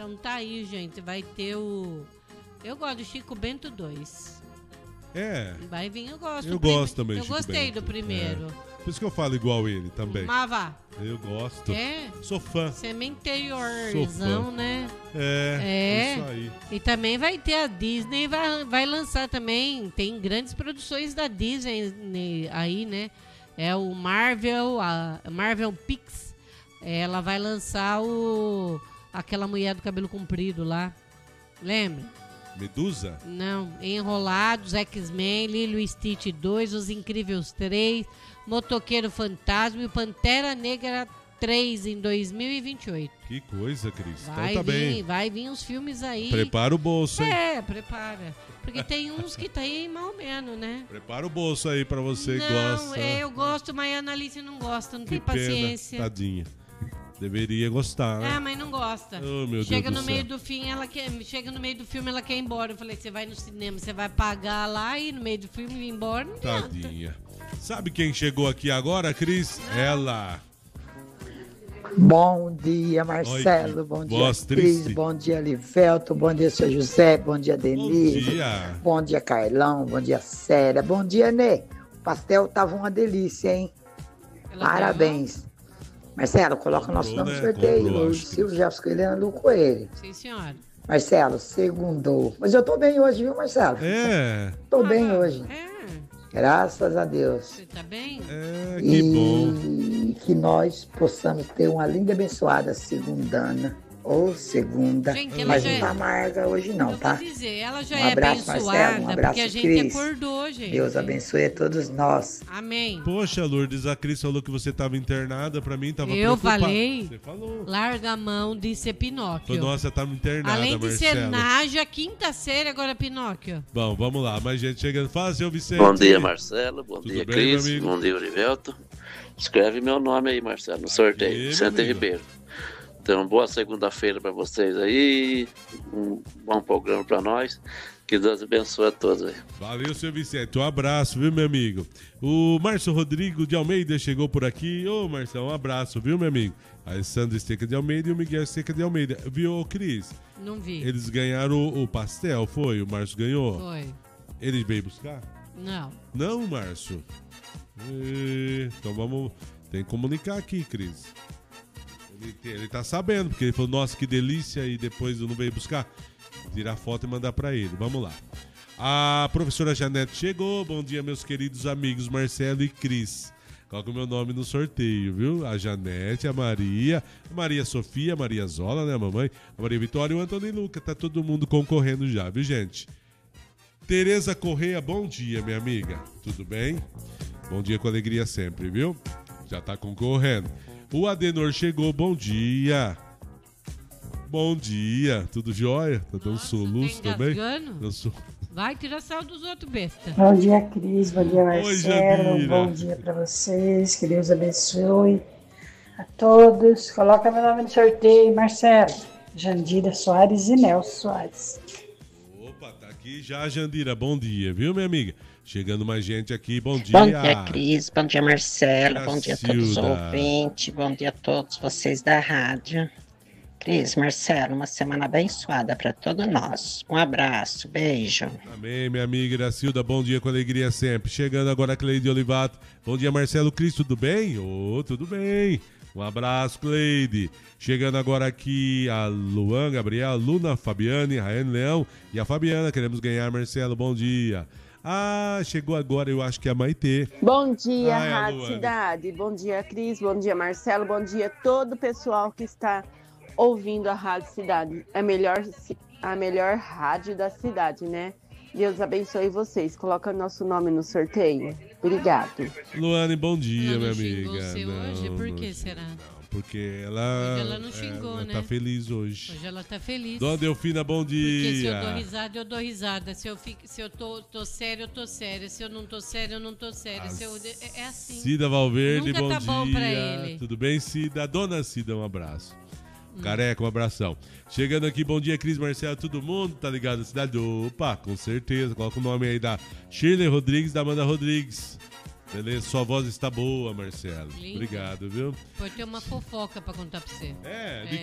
Então tá aí, gente. Vai ter o... Eu gosto do Chico Bento 2. Vai vir, eu gosto. Eu gosto também, Eu Chico gostei Bento. do primeiro. Por isso que eu falo igual ele também. Mava. Eu gosto. Sou fã. Sementeiorzão, né? Isso aí. E também vai ter a Disney, vai lançar também. Tem grandes produções da Disney aí, né? É o Marvel, a Marvel Pix. Ela vai lançar aquela mulher do cabelo comprido lá. Lembra? Medusa? Não, Enrolados, X-Men, Lilo e Stitch 2, Os Incríveis 3, Motoqueiro Fantasma e Pantera Negra 3 em 2028. Que coisa, Cris. Então tá bem. Vai vir uns filmes aí. Prepara o bolso, hein? Prepara. Porque tem uns que tá aí mal menos, né? Prepara o bolso aí pra você que gosta. Eu gosto, mas a Annalise não gosta, não que tem paciência. Pena, tadinha. Deveria gostar, né? Mas não gosta. Oh, meu Chega Deus no meio do fim, chega no meio do filme, ela quer ir embora. Eu falei, você vai no cinema, você vai pagar lá e no meio do filme ir embora, não tadinha. Sabe quem chegou aqui agora, Cris? Ela. Bom dia, Marcelo. Bom dia, Cris. Bom dia, Livelto. Bom dia, seu José. Bom dia, Denise. Bom dia. Bom dia, Carlão. Bom dia, Célia. Bom dia, Nê. O pastel tava uma delícia, hein? Parabéns. Marcelo, coloca o nosso nome no sorteio. O Silvio Jefferson Coelho andou com ele. Sim, senhora. Marcelo, segundou. Mas eu tô bem hoje, viu, Marcelo? Tô bem hoje. Graças a Deus. Você tá bem? Que bom. E que nós possamos ter uma linda e abençoada segundana. Ou segunda. Gente, mas não tá amarga hoje não, tá? Vou dizer, ela já Um abraço, abençoada, Marcelo, um abraço, porque a gente Cris. acordou, gente. Deus abençoe a todos nós. Amém. Poxa, Lourdes, a Cris falou que você tava internada, pra mim tava Eu preocupada. falei, Você falou. Larga a mão de ser Pinóquio. Nossa, tava internada, além de Marcelo. ser Naja, quinta série, agora Pinóquio. Bom, vamos lá, mais gente chegando. Fala, seu Vicente. Bom dia, Marcelo. Bom Tudo dia, bem, Cris. Bom dia, Olivelto. Escreve meu nome aí, Marcelo, no sorteio. Vicente Ribeiro. Então, boa segunda-feira para vocês aí. Um bom programa para nós. Que Deus abençoe a todos aí. Valeu, seu Vicente. Um abraço, viu, meu amigo? O Márcio Rodrigo de Almeida chegou por aqui. Ô, Márcio, um abraço, viu, meu amigo? A Alessandra Esteca de Almeida e o Miguel Esteca de Almeida. Viu, Cris? Não vi. Eles ganharam o pastel, foi? O Márcio ganhou? Foi. Ele veio buscar? Não. Não, Márcio? Então vamos... Tem que comunicar aqui, Cris. Ele tá sabendo, porque ele falou, nossa, que delícia, e depois eu não veio buscar. Tirar foto e mandar pra ele. Vamos lá. A professora Janete chegou. Bom dia, meus queridos amigos Marcelo e Cris. Coloca o meu nome no sorteio, viu? A Janete, a Maria Sofia, a Maria Zola, né, a mamãe? A Maria Vitória e o Antônio Luca. Tá todo mundo concorrendo já, viu, gente? Tereza Correia, bom dia, minha amiga. Tudo bem? Bom dia com alegria sempre, viu? Já tá concorrendo. O Adenor chegou, bom dia. Bom dia, tudo jóia? Tá dando soluço também? Vai tirar sal dos outros, besta. Bom dia, Cris. Bom dia, Marcelo. Oi, bom dia pra vocês. Que Deus abençoe a todos. Coloca meu nome no sorteio, Marcelo. Jandira Soares e Nelson Soares. Opa, tá aqui já a Jandira. Bom dia, viu, minha amiga? Chegando mais gente aqui, bom dia. Bom dia, Cris, bom dia, Marcelo, bom dia a todos os ouvintes, bom dia a todos vocês da rádio. Cris, Marcelo, uma semana abençoada para todos nós. Um abraço, beijo. Amém, minha amiga Iracilda, bom dia com alegria sempre. Chegando agora a Cleide Olivato. Bom dia, Marcelo, Cris, tudo bem? Tudo bem. Um abraço, Cleide. Chegando agora aqui a Luan, Gabriel, Luna, Fabiane, Raiane Leão e a Fabiana. Queremos ganhar, Marcelo, bom dia. Chegou agora, eu acho que é a Maitê. Bom dia, Rádio Cidade. Bom dia, Cris. Bom dia, Marcelo. Bom dia a todo o pessoal que está ouvindo a Rádio Cidade. A melhor rádio da cidade, né? Deus abençoe vocês. Coloca nosso nome no sorteio. Obrigado. Luane, bom dia, minha amiga. Hoje? Por que será? Porque ela não xingou, né? Tá feliz hoje. Hoje ela tá feliz. Dona Delfina, bom dia. Porque se eu dou risada, eu dou risada. Se eu tô séria, eu tô séria. Se eu não tô séria, eu não tô séria. É assim. Cida Valverde, nunca bom tá dia. Bom pra ele. Tudo bem, Cida? Dona Cida, um abraço. Careca, um abração. Chegando aqui, bom dia, Cris, Marcelo, todo mundo, tá ligado na cidade? Opa, com certeza. Coloca o nome aí da Shirley Rodrigues, da Amanda Rodrigues. Beleza, sua voz está boa, Marcelo. Lindo. Obrigado, viu? Pode ter uma fofoca pra contar pra você. De